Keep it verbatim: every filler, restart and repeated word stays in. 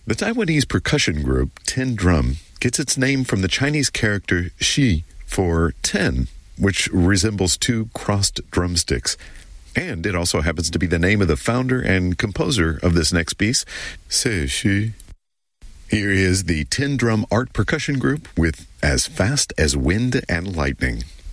The Taiwanese percussion group Tin Drum gets its name from the Chinese character Xi for ten, which resembles two crossed drumsticks. And it also happens to be the name of the founder and composer of this next piece, Ce Xu. Here is the Tin Drum Art Percussion Group with As Fast as Wind and Lightning.